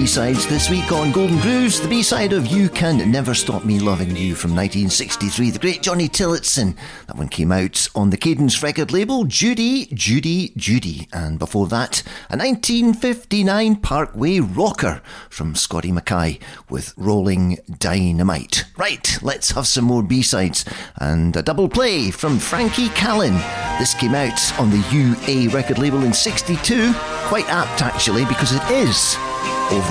B-sides this week on Golden Grooves. The B-side of You Can Never Stop Me Loving You from 1963. The great Johnny Tillotson. That one came out on the Cadence record label, Judy, Judy, Judy. And before that, a 1959 Parkway rocker from Scotty Mackay with Rolling Dynamite. Right, let's have some more B-sides. And a double play from Frankie Callen. This came out on the UA record label in 62. Quite apt, actually, because it is Over